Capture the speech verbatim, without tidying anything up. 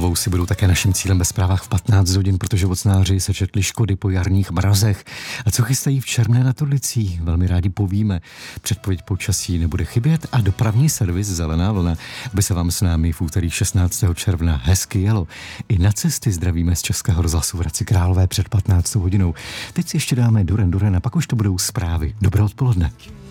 Královou si budou také naším cílem ve zprávách v patnáct hodin, protože vocnáři sečetli škody po jarních mrazech. A co chystají v Čermné nad Orlicí? Velmi rádi povíme. Předpověď počasí nebude chybět a dopravní servis Zelená vlna, aby se vám s námi v úterý šestnáctého června hezky jelo. I na cesty zdravíme z Českého rozhlasu v Hradci Králové před patnáctou hodinou. Teď si ještě dáme Duran Duran a pak už to budou zprávy. Dobré odpoledne.